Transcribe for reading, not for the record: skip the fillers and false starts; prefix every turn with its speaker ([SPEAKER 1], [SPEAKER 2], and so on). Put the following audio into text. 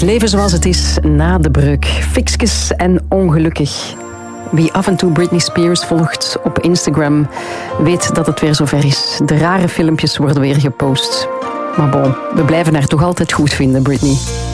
[SPEAKER 1] leven zoals het is na de breuk. Fikskes en ongelukkig. Wie af en toe Britney Spears volgt op Instagram weet dat het weer zover is. De rare filmpjes worden weer gepost. Maar bon, we blijven haar toch altijd goed vinden, Britney.